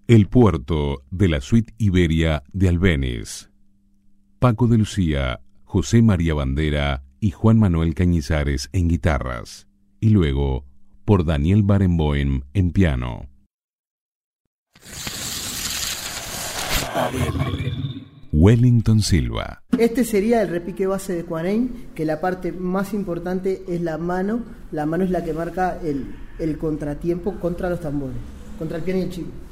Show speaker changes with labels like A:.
A: El puerto de la Suite Iberia de Albéniz. Paco de Lucía, José María Bandera y Juan Manuel Cañizares en guitarras. Y luego por Daniel Barenboim en piano. Wellington Silva.
B: Este sería el repique base de Quanein, que la parte más importante es la mano. La mano es la que marca el contratiempo contra los tambores, contra el piano y el chico.